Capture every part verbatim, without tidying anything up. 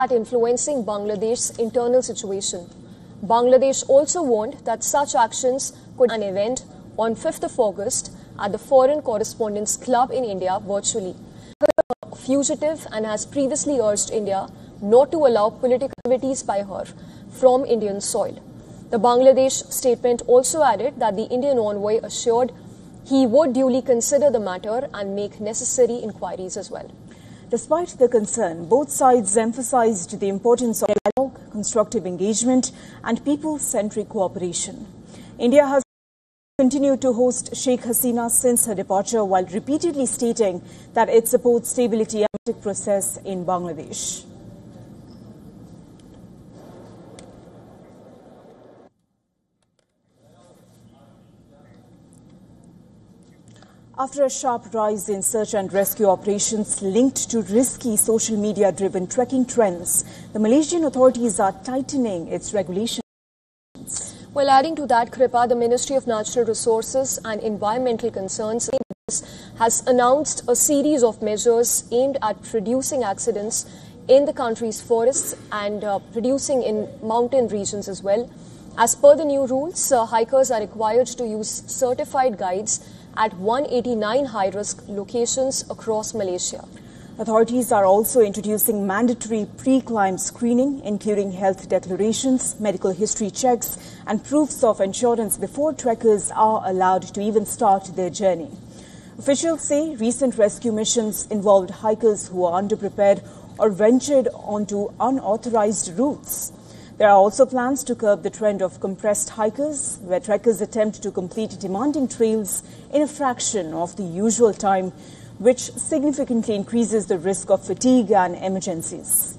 at influencing Bangladesh's internal situation. Bangladesh also warned that such actions could an event on fifth of August at the Foreign Correspondents Club in India virtually. A fugitive and has previously urged India not to allow political activities by her from Indian soil. The Bangladesh statement also added that the Indian envoy assured he would duly consider the matter and make necessary inquiries as well. Despite the concern, both sides emphasized the importance of dialogue, constructive engagement and people-centric cooperation. India has continued to host Sheikh Hasina since her departure, while repeatedly stating that it supports stability and democratic process in Bangladesh. After a sharp rise in search and rescue operations linked to risky social media-driven trekking trends, the Malaysian authorities are tightening its regulations. Well, adding to that, Kripa, the Ministry of Natural Resources and Environmental Concerns has announced a series of measures aimed at reducing accidents in the country's forests and uh, reducing in mountain regions as well. As per the new rules, uh, hikers are required to use certified guides at one hundred eighty-nine high-risk locations across Malaysia. Authorities are also introducing mandatory pre-climb screening, including health declarations, medical history checks and proofs of insurance before trekkers are allowed to even start their journey. Officials say recent rescue missions involved hikers who are underprepared or ventured onto unauthorized routes. There are also plans to curb the trend of compressed hikers, where trekkers attempt to complete demanding trails in a fraction of the usual time, which significantly increases the risk of fatigue and emergencies.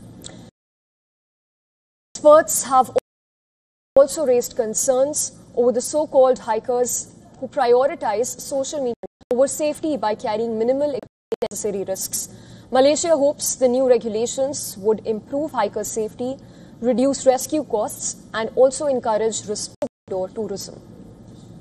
Experts have also raised concerns over the so-called hikers who prioritize social media over safety by carrying minimal necessary risks. Malaysia hopes the new regulations would improve hiker safety, reduce rescue costs and also encourage responsible tourism.